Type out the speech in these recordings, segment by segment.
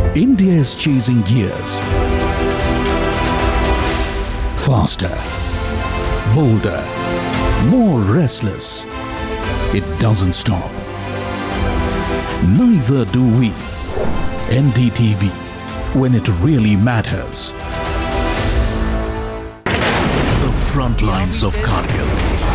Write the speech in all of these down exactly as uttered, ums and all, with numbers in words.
India is chasing gears. Faster, bolder, more restless. It doesn't stop. Neither do we. N D T V, when it really matters. The front lines of Kargil.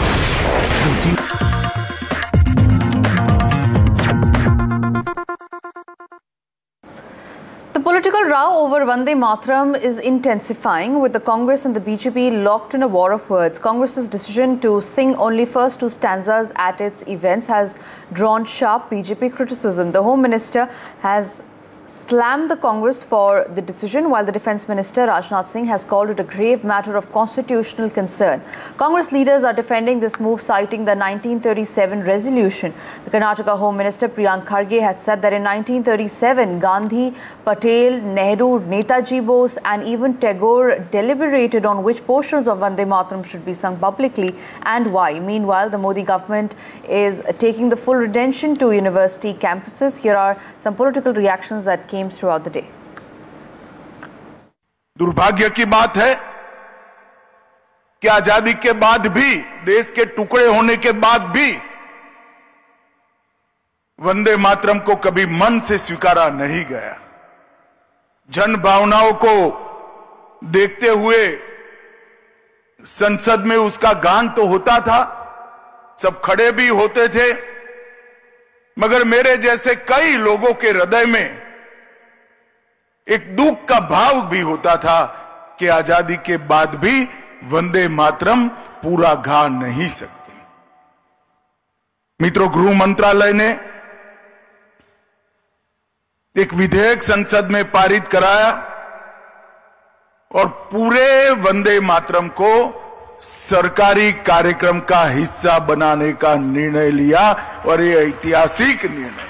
The political row over Vande Mataram is intensifying, with the Congress and the B J P locked in a war of words. Congress's decision to sing only first two stanzas at its events has drawn sharp B J P criticism. The Home Minister has slammed the Congress for the decision, while the Defence Minister Rajnath Singh has called it a grave matter of constitutional concern. Congress leaders are defending this move, citing the nineteen thirty-seven resolution. The Karnataka Home Minister Priyank Kharge had said that in nineteen thirty-seven, Gandhi, Patel, Nehru, Netaji Bose and even Tagore deliberated on which portions of Vande Mataram should be sung publicly and why. Meanwhile, the Modi government is taking the full redemption to university campuses. Here are some political reactions that came throughout the day. दुर्भाग्य की बात है कि आजादी के बाद भी, देश के टुकड़े होने के बाद भी वंदे मातरम को कभी मन से स्वीकारा नहीं गया। जन भावनाओं को देखते हुए संसद में उसका गान तो होता था, सब खड़े भी होते थे, मगर मेरे जैसे कई लोगों के हृदय में एक दुख का भाव भी होता था कि आजादी के बाद भी वंदे मातरम पूरा गा नहीं सकती। मित्रों, गृह मंत्रालय ने एक विधेयक संसद में पारित कराया और पूरे वंदे मातरम को सरकारी कार्यक्रम का हिस्सा बनाने का निर्णय लिया और ये ऐतिहासिक निर्णय।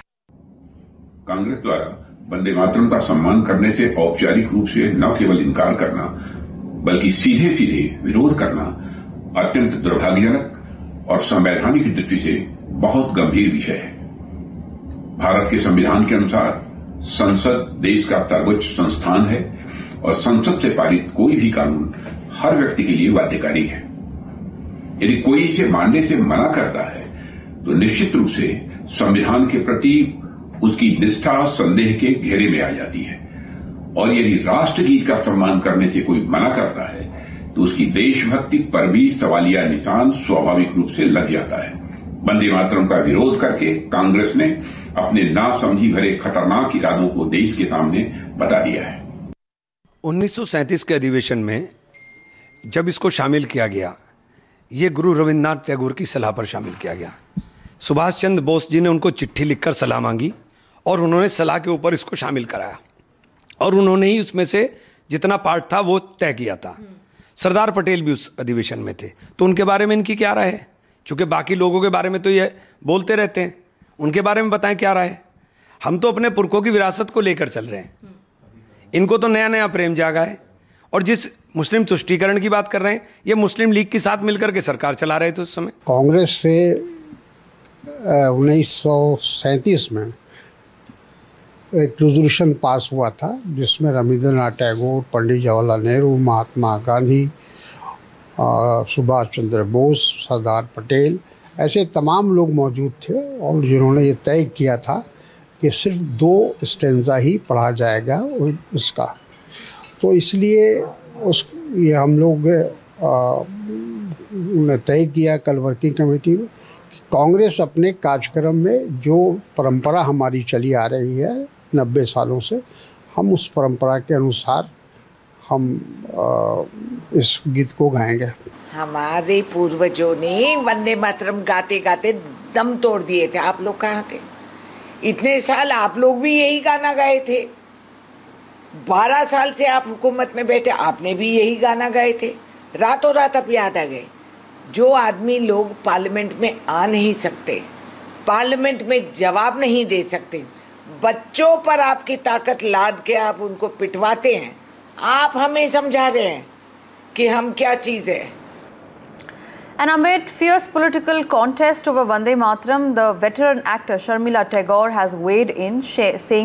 कांग्रेस द्वारा वंदे मातरम का सम्मान करने से औपचारिक रूप से न केवल इनकार करना, बल्कि सीधे सीधे विरोध करना अत्यंत दुर्भाग्यजनक और संवैधानिक दृष्टि से बहुत गंभीर विषय है। भारत के संविधान के अनुसार संसद देश का सर्वोच्च संस्थान है और संसद से पारित कोई भी कानून हर व्यक्ति के लिए बाध्यकारी है। यदि कोई इसे मानने से मना करता है तो निश्चित रूप से संविधान के प्रति उसकी निष्ठा संदेह के घेरे में आ जाती है, और यदि राष्ट्रगीत का सम्मान करने से कोई मना करता है तो उसकी देशभक्ति पर भी सवालिया निशान स्वाभाविक रूप से लग जाता है। वंदे मातरम का विरोध करके कांग्रेस ने अपने नासमझी भरे खतरनाक इरादों को देश के सामने बता दिया है। उन्नीस सौ सैंतीस के अधिवेशन में जब इसको शामिल किया गया, ये गुरु रविन्द्रनाथ टैगोर की सलाह पर शामिल किया गया। सुभाष चंद्र बोस जी ने उनको चिट्ठी लिखकर सलाह मांगी और उन्होंने सलाह के ऊपर इसको शामिल कराया, और उन्होंने ही उसमें से जितना पार्ट था वो तय किया था। सरदार पटेल भी उस अधिवेशन में थे, तो उनके बारे में इनकी क्या राय है? चूंकि बाकी लोगों के बारे में तो ये बोलते रहते हैं, उनके बारे में बताएं क्या राय है। हम तो अपने पुरखों की विरासत को लेकर चल रहे हैं, इनको तो नया नया प्रेम जागा है। और जिस मुस्लिम तुष्टीकरण की बात कर रहे हैं, ये मुस्लिम लीग के साथ मिलकर के सरकार चला रहे थे उस समय। कांग्रेस से उन्नीस सौ सैंतीस में एक रेजोल्यूशन पास हुआ था जिसमें रविंद्रनाथ टैगोर, पंडित जवाहरलाल नेहरू, महात्मा गांधी, सुभाष चंद्र बोस, सरदार पटेल, ऐसे तमाम लोग मौजूद थे, और जिन्होंने ये तय किया था कि सिर्फ दो स्टेंजा ही पढ़ा जाएगा और उसका। तो इसलिए उस ये हम लोग ने तय किया कल वर्किंग कमेटी में कि कांग्रेस अपने कार्यक्रम में जो परंपरा हमारी चली आ रही है नब्बे सालों से, हम उस परंपरा के अनुसार हम आ, इस गीत को गाएंगे। हमारे पूर्वजों ने वंदे मातरम गाते गाते दम तोड़ दिए थे। आप लोग कहाँ थे? इतने साल आप लोग भी यही गाना गाए थे। बारह साल से आप हुकूमत में बैठे, आपने भी यही गाना गाए थे। रातों रात अब याद आ गए। जो आदमी लोग पार्लियामेंट में आ नहीं सकते, पार्लियामेंट में जवाब नहीं दे सकते, बच्चों पर आपकी ताकत लाद के आप उनको पिटवाते हैं। आप हमें समझा रहे हैं कि हम क्या चीज है। And amid fierce political contest over Vande Mataram, the veteran actor Sharmila Tagore has weighed in, saying